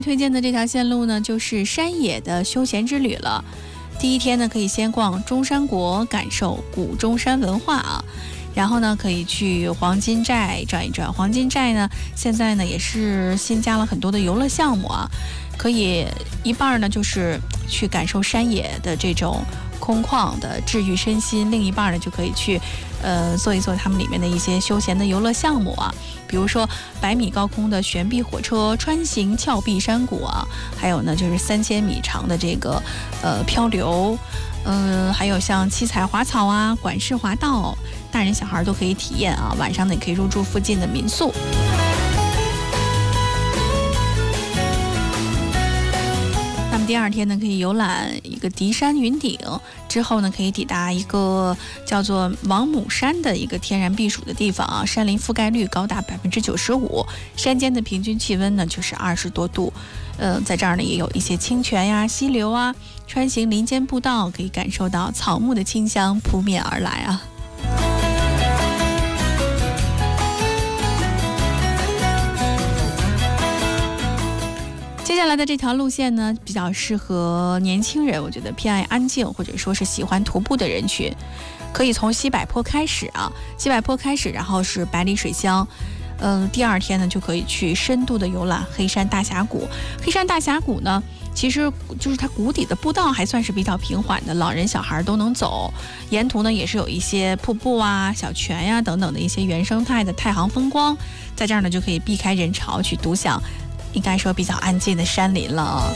推荐的这条线路呢，就是山野的休闲之旅了。第一天呢，可以先逛中山国，感受古中山文化啊。然后呢，可以去黄金寨转一转。黄金寨呢，现在呢也是新加了很多的游乐项目啊，可以一半呢就是去感受山野的这种空旷的治愈身心，另一半呢就可以去做一做他们里面的一些休闲的游乐项目啊，比如说100米高空的悬臂火车穿行峭壁山谷啊，还有呢就是3000米长的这个漂流，还有像七彩滑草啊、管式滑道，大人小孩都可以体验啊。晚上呢也可以入住附近的民宿。那么第二天呢，可以游览一个迪山云顶，之后呢，可以抵达一个叫做王母山的一个天然避暑的地方啊，山林覆盖率高达95%，山间的平均气温呢就是20多度。在这儿呢也有一些清泉呀、溪流啊，穿行林间步道，可以感受到草木的清香扑面而来啊。接下来的这条路线呢，比较适合年轻人，我觉得偏爱安静或者说是喜欢徒步的人群，可以从西柏坡开始啊，西柏坡开始，然后是百里水乡。第二天呢，就可以去深度的游览黑山大峡谷。黑山大峡谷呢，其实就是它谷底的步道还算是比较平缓的，老人小孩都能走。沿途呢，也是有一些瀑布啊、小泉呀等等的一些原生态的太行风光，在这儿呢就可以避开人潮去独享，应该说比较安静的山林了啊。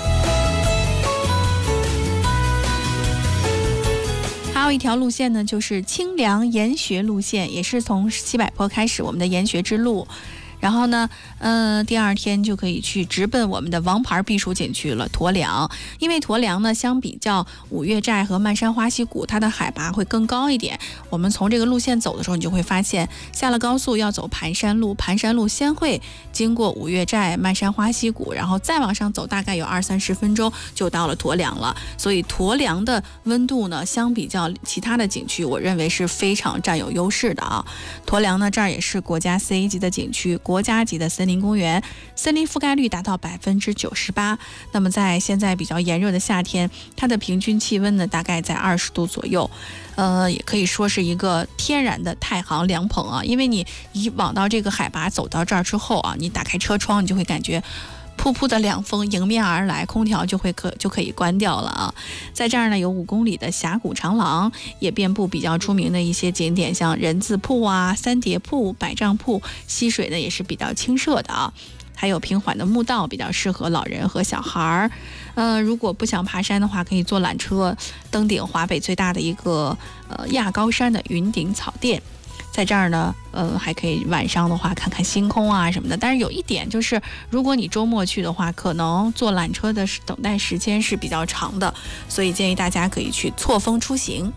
还有一条路线呢，就是清凉研学路线，也是从西柏坡开始我们的研学之路。然后呢，第二天就可以去直奔我们的王牌避暑景区了——驮梁。因为驮梁呢，相比较五岳寨和漫山花溪谷，它的海拔会更高一点。我们从这个路线走的时候，你就会发现，下了高速要走盘山路，盘山路先会经过五岳寨、漫山花溪谷，然后再往上走，大概有20-30分钟就到了驮梁了。所以驮梁的温度呢，相比较其他的景区，我认为是非常占有优势的啊。驮梁呢，这儿也是国家4A 级的景区。国家级的森林公园，森林覆盖率达到98%。那么在现在比较炎热的夏天，它的平均气温呢大概在20度左右，也可以说是一个天然的太行凉棚啊。因为你一往到这个海拔走到这儿之后啊，你打开车窗，你就会感觉扑扑的凉风迎面而来，空调就可以关掉了啊。在这儿呢，有5公里的峡谷长廊，也遍布比较出名的一些景点，像人字瀑啊、三叠瀑、百丈瀑，溪水呢也是比较清澈的啊。还有平缓的墓道，比较适合老人和小孩儿。如果不想爬山的话，可以坐缆车登顶华北最大的一个亚高山的云顶草甸。在这儿呢，还可以晚上的话看看星空啊什么的。但是有一点就是，如果你周末去的话，可能坐缆车的等待时间是比较长的，所以建议大家可以去错峰出行。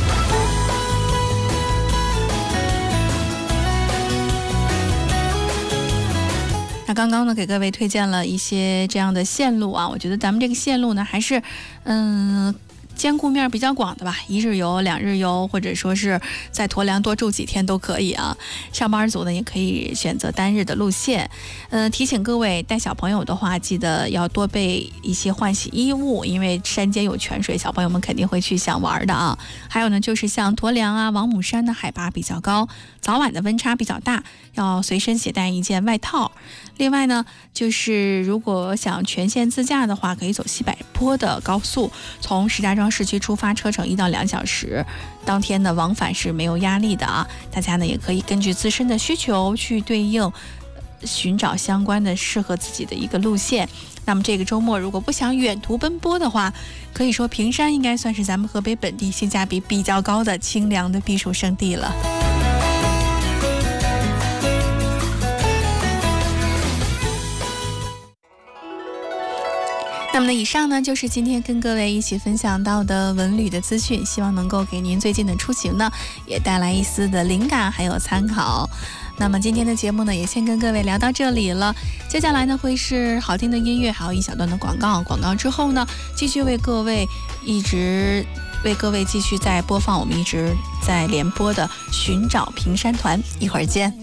那刚刚呢，给各位推荐了一些这样的线路啊，我觉得咱们这个线路呢，还是兼顾面比较广的吧，1日游、2日游，或者说是在驮梁多住几天都可以啊。上班族呢也可以选择单日的路线。提醒各位带小朋友的话，记得要多备一些换洗衣物，因为山间有泉水，小朋友们肯定会去想玩的啊。还有呢，就是像驮梁啊、王母山的海拔比较高，早晚的温差比较大，要随身携带一件外套。另外呢，就是如果想全线自驾的话，可以走西柏坡的高速，从石家庄市区出发，车程1到2小时。当天的往返是没有压力的啊，大家呢也可以根据自身的需求去对应，寻找相关的适合自己的一个路线。那么这个周末如果不想远途奔波的话，可以说平山应该算是咱们河北本地性价比比较高的清凉的避暑胜地了。那么呢，以上呢就是今天跟各位一起分享到的文旅的资讯，希望能够给您最近的出行呢也带来一丝的灵感还有参考。那么今天的节目呢也先跟各位聊到这里了，接下来呢会是好听的音乐，还有一小段的广告。广告之后呢，继续为各位继续在播放我们一直在联播的寻找平山团，一会儿见。